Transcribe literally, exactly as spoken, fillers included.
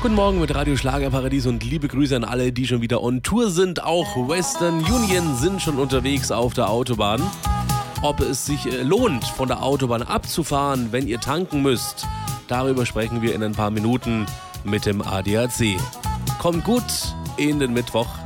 Guten Morgen mit Radio Schlagerparadies und liebe Grüße an alle, die schon wieder on Tour sind. Auch Western Union sind schon unterwegs auf der Autobahn. Ob es sich äh, lohnt, von der Autobahn abzufahren, wenn ihr tanken müsst, darüber sprechen wir in ein paar Minuten mit dem A D A C. Kommt gut in den Mittwoch.